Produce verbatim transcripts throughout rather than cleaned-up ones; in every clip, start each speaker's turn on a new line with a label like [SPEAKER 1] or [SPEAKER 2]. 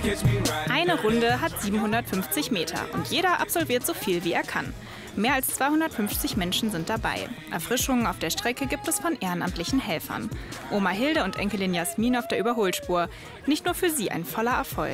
[SPEAKER 1] Eine Runde hat siebenhundertfünfzig Meter und jeder absolviert so viel, wie er kann. Mehr als zweihundertfünfzig Menschen sind dabei. Erfrischungen auf der Strecke gibt es von ehrenamtlichen Helfern. Oma Hilde und Enkelin Jasmin auf der Überholspur. Nicht nur für sie ein voller Erfolg.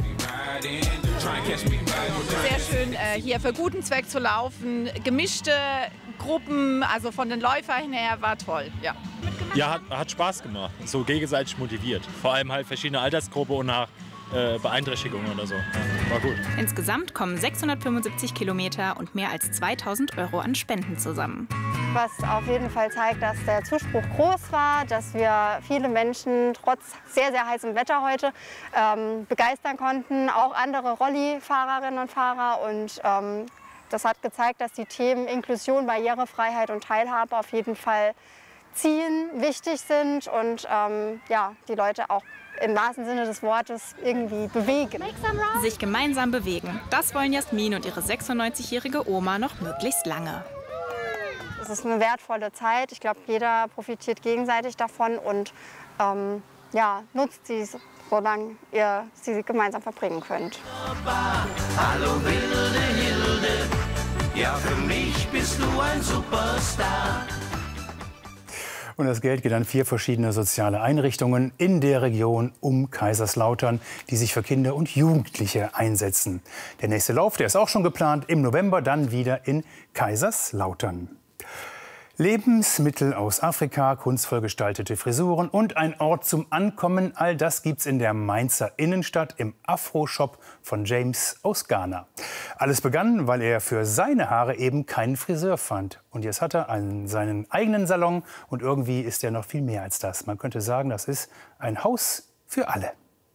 [SPEAKER 2] Sehr schön, äh, hier für guten Zweck zu laufen. Gemischte Gruppen, also von den Läufern her, war toll. Ja,
[SPEAKER 3] ja hat, hat Spaß gemacht. So gegenseitig motiviert. Vor allem halt verschiedene Altersgruppen und nach äh, Beeinträchtigungen oder so. Ja, war gut.
[SPEAKER 1] Insgesamt kommen sechshundertfünfundsiebzig Kilometer und mehr als zweitausend Euro an Spenden zusammen.
[SPEAKER 4] Was auf jeden Fall zeigt, dass der Zuspruch groß war, dass wir viele Menschen trotz sehr, sehr heißem Wetter heute ähm, begeistern konnten, auch andere Rolli-Fahrerinnen und Fahrer. Und ähm, das hat gezeigt, dass die Themen Inklusion, Barrierefreiheit und Teilhabe auf jeden Fall ziehen, wichtig sind und ähm, ja, die Leute auch im wahrsten Sinne des Wortes irgendwie bewegen.
[SPEAKER 1] Sich gemeinsam bewegen, das wollen Jasmin und ihre sechsundneunzigjährige Oma noch möglichst lange.
[SPEAKER 4] Es ist eine wertvolle Zeit. Ich glaube, jeder profitiert gegenseitig davon und ähm, ja, nutzt sie, solange ihr sie gemeinsam verbringen könnt.
[SPEAKER 5] Hallo wilde Hilde, ja für mich bist du ein Superstar.
[SPEAKER 6] Und das Geld geht an vier verschiedene soziale Einrichtungen in der Region um Kaiserslautern, die sich für Kinder und Jugendliche einsetzen. Der nächste Lauf, der ist auch schon geplant, im November dann wieder in Kaiserslautern. Lebensmittel aus Afrika, kunstvoll gestaltete Frisuren und ein Ort zum Ankommen, all das gibt's in der Mainzer Innenstadt im Afro-Shop von James aus Ghana. Alles begann, weil er für seine Haare eben keinen Friseur fand. Und jetzt hat er einen, seinen eigenen Salon und irgendwie ist er noch viel mehr als das. Man könnte sagen, das ist ein Haus für alle.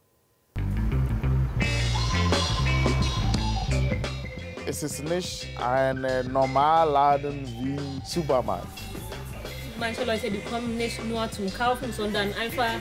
[SPEAKER 7] Es ist nicht ein normaler Laden wie ein Supermarkt.
[SPEAKER 8] Manche Leute, die kommen nicht nur zum Kaufen, sondern einfach